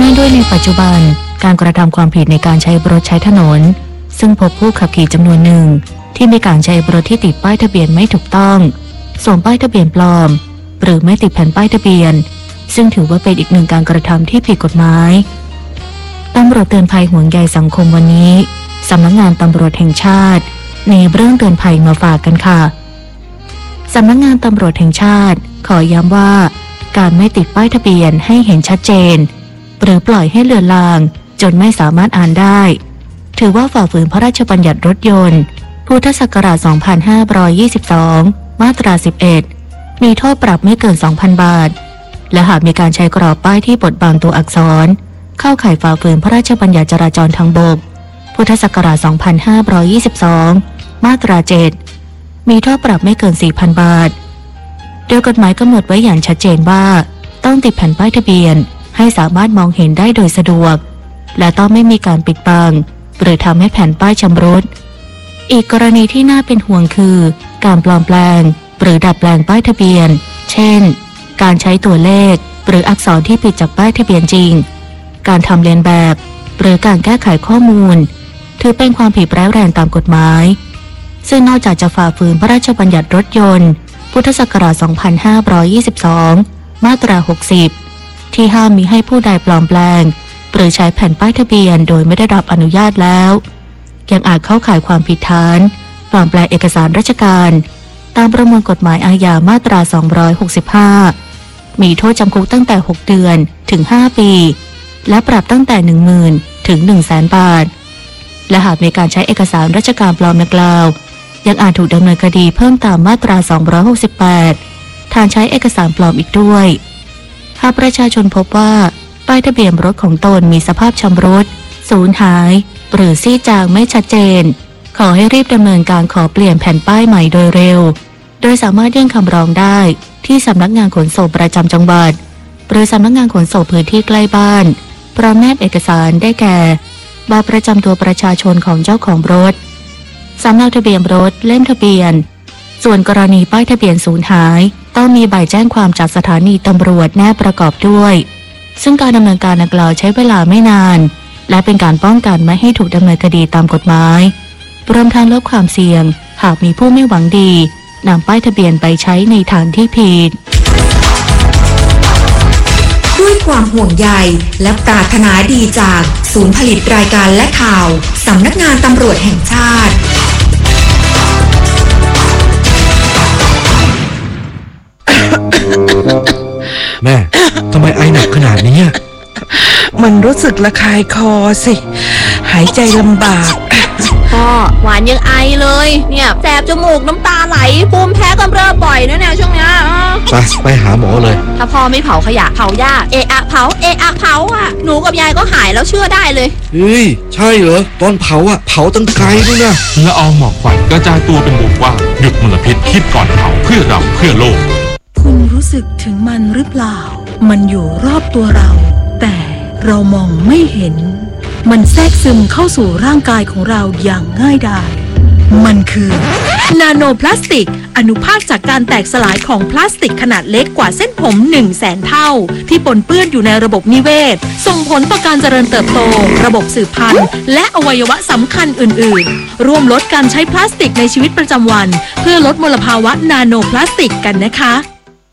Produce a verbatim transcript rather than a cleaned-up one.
องด้วยในปัจจุบันการกระทำความผิดในการใช้รถใช้ถนนซึ่งพบผู้ขับขี่จำนวนหนึ่งที่มีการใช้รถที่ติดป้ายทะเบียนไม่ถูกต้องสวมป้ายทะเบียนปลอมหรือไม่ติดแผ่นป้ายทะเบียนซึ่งถือว่าเป็นอีกหนึ่งการกระทำที่ผิดกฎหมายตำรวจเตือนภัยห่วงใยสังคมวันนี้สำนักงานตำรวจแห่งชาติในเรื่องเตือนภัยมาฝากกันค่ะสำนักงานตำรวจแห่งชาติขอย้ำว่าการไม่ติดป้ายทะเบียนให้เห็นชัดเจนหรือปล่อยให้เลือนลางจนไม่สามารถอ่านได้ถือว่าฝ่าฝืนพระราชบัญญัติรถยนต์พุทธศักราชสองพันห้าร้อยยี่สิบสองมาตราสิบเอ็ดมีโทษปรับไม่เกิน สองพัน บาทและหากมีการใช้กรอบป้ายที่บดบังตัวอักษรเข้าข่ายฝ่าฝืนพระราชบัญญัติจราจรทางบกพุทธศักราชสองพันห้าร้อยยี่สิบสองมาตราเจ็ดมีโทษปรับไม่เกิน สี่พัน บาทโดยกฎหมายกำหนดไว้อย่างชัดเจนว่าต้องติดแผ่นป้ายทะเบียนให้สามารถมองเห็นได้โดยสะดวกและต้องไม่มีการปิดบังหรือทำให้แผ่นป้ายชำรุดอีกกรณีที่น่าเป็นห่วงคือการปลอมแปลงหรือดัดแปลงป้ายทะเบียนเช่นการใช้ตัวเลขหรืออักษรที่ผิดจากป้ายทะเบียนจริงการทำเลียนแบบหรือการแก้ไขข้อมูลถือเป็นความผิดร้ายแรงตามกฎหมายซึ่งนอกจากจะฝ่าฝืนพระราชบัญญัติรถยนต์พุทธศักราชสองพันห้าร้อยยี่สิบสองมาตราหกสิบที่ห้ามมิให้ผู้ใดปลอมแปลงหรือใช้แผ่นป้ายทะเบียนโดยไม่ได้รับอนุญาตแล้วยังอาจเข้าข่ายความผิดฐานปลอมแปลงเอกสารราชการตามประมวลกฎหมายอาญามาตราสองร้อยหกสิบห้ามีโทษจำคุกตั้งแต่หกเดือนถึงห้าปีและปรับตั้งแต่ หนึ่งหมื่น ถึง หนึ่งแสน บาทและหากมีการใช้เอกสารราชการปลอมดังกล่าวยังอาจถูกดำเนินคดีเพิ่มตามมาตราสองร้อยหกสิบแปดฐานใช้เอกสารปลอมอีกด้วยหากประชาชนพบว่าป้ายทะเบียนรถของตนมีสภาพชำรุดสูญหายหรือซี่จางไม่ชัดเจนขอให้รีบดำเนินการขอเปลี่ยนแผ่นป้ายใหม่โดยเร็วโดยสามารถยื่นคำร้องได้ที่สำนักงานขนส่งประจำจังหวัดหรือสำนักงานขนส่งพื้นที่ใกล้บ้านพร้อมแนบเอกสารได้แก่บัตรประจำตัวประชาชนของเจ้าของรถสำเนาทะเบียนรถเล่มทะเบียนส่วนกรณีป้ายทะเบียนสูญหายต้องมีใบแจ้งความจากสถานีตำรวจแนบประกอบด้วยซึ่งการดำเนินการดังกล่าวใช้เวลาไม่นานและเป็นการป้องกันไม่ให้ถูกดำเนินคดีตามกฎหมายรวมทั้งลดความเสี่ยงหากมีผู้ไม่หวังดีนำป้ายทะเบียนไปใช้ในทางที่ผิดด้วยความห่วงใยและปรารถนาดีจากศูนย์ผลิตรายการและข่าวสำนักงานตำรวจแห่งชาติแม่ทำไมไอหนักขนาดนี้มันรู้สึกระคายคอสิหายใจลำบากพ่อหวานยังไอเลยเนี่ยแสบจมูกน้ำตาไหลภูมิแพ้กำเริบบ่อยนะเนี่ยช่วงนี้ไปไปหาหมอเลยถ้าพ่อไม่เผาขยะเผาหญ้าเอะอะเผาเอะอะเผาอ่ะหนูกับยายก็หายแล้วเชื่อได้เลยเฮ้ยใช่เหรอตอนเผาอ่ะเผาตั้งไกลด้วยนะละอองหมอกควันกระจายตัวเป็นวงกว้างหยุดมลพิษคิดก่อนเผาเพื่อเราเพื่อโลกคุณรู้สึกถึงมันหรือเปล่ามันอยู่รอบตัวเราแต่เรามองไม่เห็นมันแทรกซึมเข้าสู่ร่างกายของเราอย่างง่ายดายมันคือนาโนพลาสติกอนุภาคจากการแตกสลายของพลาสติกขนาดเล็กกว่าเส้นผม หนึ่งแสน เท่าที่ปนเปื้อนอยู่ในระบบนิเวศส่งผลต่อการเจริญเติบโตระบบสืบพันธุ์และอวัยวะสำคัญอื่นๆร่วมลดการใช้พลาสติกในชีวิตประจำวันเพื่อลดมลภาวะนาโนพลาสติกกันนะคะ